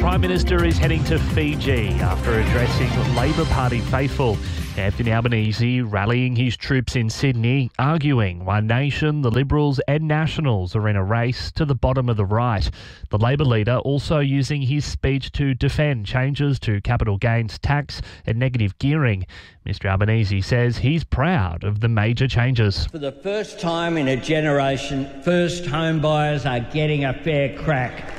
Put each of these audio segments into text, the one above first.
Prime Minister is heading to Fiji after addressing Labor Party faithful. Anthony Albanese rallying his troops in Sydney, arguing One Nation, the Liberals and Nationals are in a race to the bottom of the right. The Labor leader also using his speech to defend changes to capital gains tax and negative gearing. Mr Albanese says he's proud of the major changes. For the first time in a generation, first home buyers are getting a fair crack.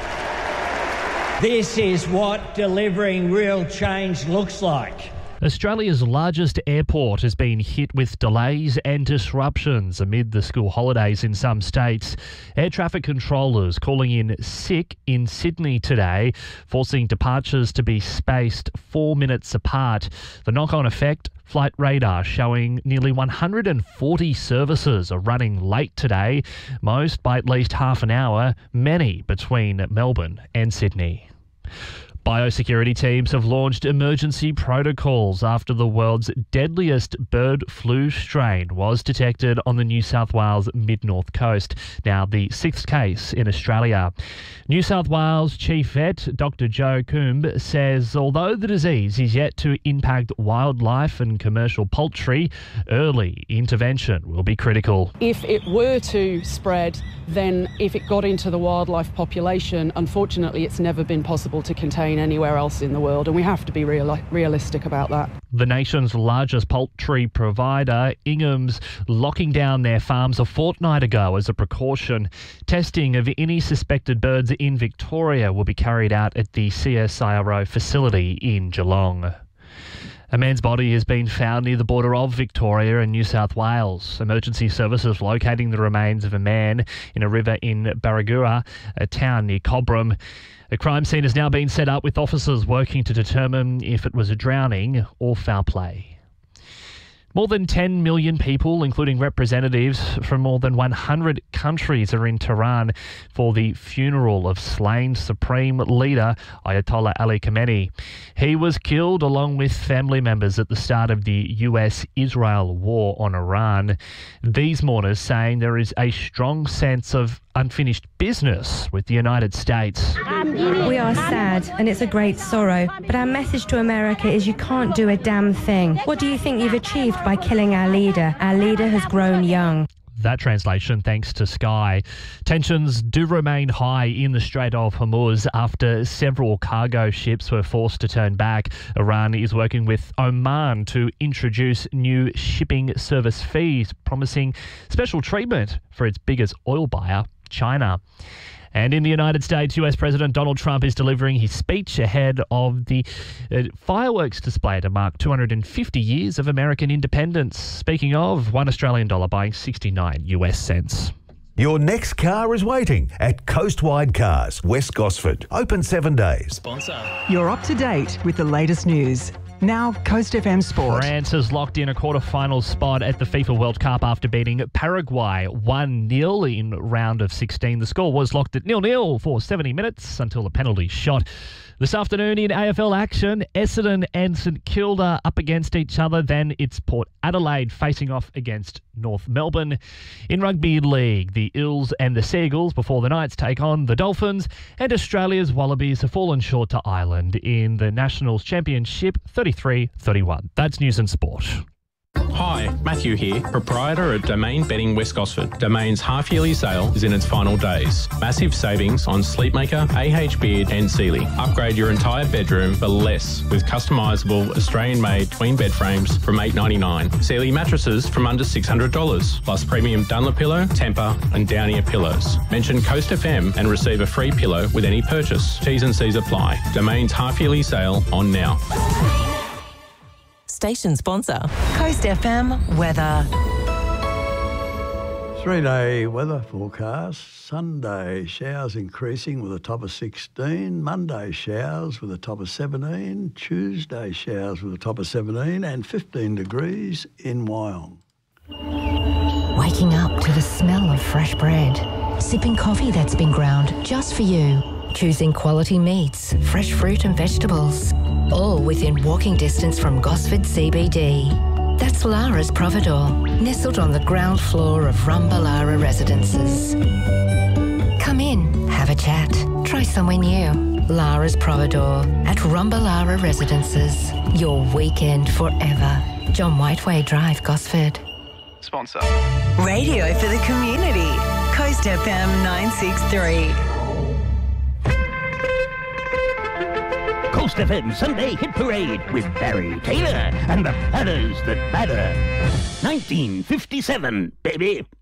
This is what delivering real change looks like. Australia's largest airport has been hit with delays and disruptions amid the school holidays in some states. Air traffic controllers calling in sick in Sydney today, forcing departures to be spaced 4 minutes apart. The knock-on effect, Flight Radar showing nearly 140 services are running late today, most by at least half an hour, many between Melbourne and Sydney. Biosecurity teams have launched emergency protocols after the world's deadliest bird flu strain was detected on the New South Wales mid-north coast, now the 6th case in Australia. New South Wales Chief Vet Dr Joe Coombe says although the disease is yet to impact wildlife and commercial poultry, early intervention will be critical. If it were to spread, then if it got into the wildlife population, unfortunately it's never been possible to contain anywhere else in the world, and we have to be realistic about that. The nation's largest poultry provider, Ingham's, locking down their farms a fortnight ago as a precaution. Testing of any suspected birds in Victoria will be carried out at the CSIRO facility in Geelong. A man's body has been found near the border of Victoria and New South Wales. Emergency services locating the remains of a man in a river in Barragura, a town near Cobram. A crime scene has now been set up with officers working to determine if it was a drowning or foul play. More than 10 million people, including representatives from more than 100 countries, are in Tehran for the funeral of slain Supreme Leader Ayatollah Ali Khamenei. He was killed along with family members at the start of the US-Israel war on Iran. These mourners saying there is a strong sense of unfinished business with the United States. We are sad and it's a great sorrow, but our message to America is you can't do a damn thing. What do you think you've achieved by killing our leader? Our leader has grown young. That translation thanks to Sky. Tensions do remain high in the Strait of Hormuz after several cargo ships were forced to turn back. Iran is working with Oman to introduce new shipping service fees, promising special treatment for its biggest oil buyer, China. And in the United States, US President Donald Trump is delivering his speech ahead of the fireworks display to mark 250 years of American independence. Speaking of, $1 Australian buying 69 US cents. Your next car is waiting at Coastwide Cars, West Gosford. Open 7 days. Sponsor. You're up to date with the latest news. Now, Coast FM Sport. France has locked in a quarter-final spot at the FIFA World Cup after beating Paraguay 1-0 in round of 16. The score was locked at 0-0 for 70 minutes until the penalty shot. This afternoon in AFL action, Essendon and St Kilda up against each other. Then it's Port Adelaide facing off against North Melbourne. In Rugby League, the Eels and the Seagulls before the Knights take on the Dolphins. And Australia's Wallabies have fallen short to Ireland in the Nationals Championship 33-31. That's news and sport. Hi, Matthew here, proprietor at Domain Bedding West Gosford. Domain's half-yearly sale is in its final days. Massive savings on Sleepmaker, AH Beard and Sealy. Upgrade your entire bedroom for less with customisable Australian-made twin bed frames from $8.99. Sealy mattresses from under $600, plus premium Dunlopillow, Tempur and Downier pillows. Mention Coast FM and receive a free pillow with any purchase. T's and C's apply. Domain's half-yearly sale on now. Station sponsor. Coast FM weather. 3-day weather forecast. Sunday, showers increasing with a top of 16. Monday, showers with a top of 17. Tuesday, showers with a top of 17 and 15 degrees in Wyong. Waking up to the smell of fresh bread. Sipping coffee that's been ground just for you. Choosing quality meats, fresh fruit and vegetables. All within walking distance from Gosford CBD. That's Lara's Providore, nestled on the ground floor of Rumbalara Residences. Come in, have a chat, try somewhere new. Lara's Providore at Rumba Lara Residences. Your weekend forever. John Whiteway Drive, Gosford. Sponsor. Radio for the community. Coast FM 963. Coast FM Sunday Hit Parade with Barry Taylor and the Padders That Matter. 1957, baby.